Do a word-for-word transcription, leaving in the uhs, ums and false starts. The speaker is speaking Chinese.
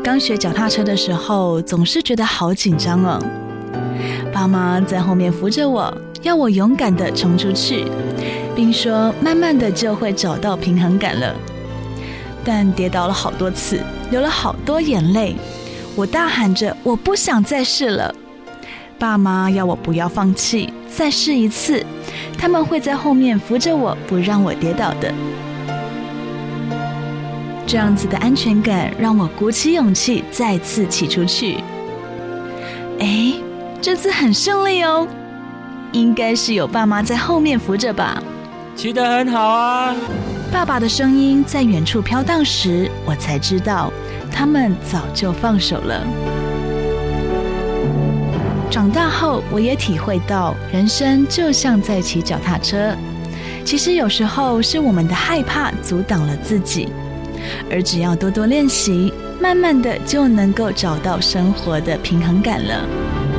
刚学脚踏车的时候，总是觉得好紧张哦。爸妈在后面扶着我，要我勇敢地冲出去，并说慢慢的就会找到平衡感了。但跌倒了好多次，流了好多眼泪，我大喊着我不想再试了。爸妈要我不要放弃，再试一次，他们会在后面扶着我，不让我跌倒的。这样子的安全感让我鼓起勇气再次骑出去。哎，这次很顺利哦，应该是有爸妈在后面扶着吧。 骑得很好啊。 爸爸的声音在远处飘荡时，我才知道他们早就放手了。长大后，我也体会到人生就像在骑脚踏车，其实有时候是我们的害怕阻挡了自己，而只要多多练习，慢慢的就能够找到生活的平衡感了。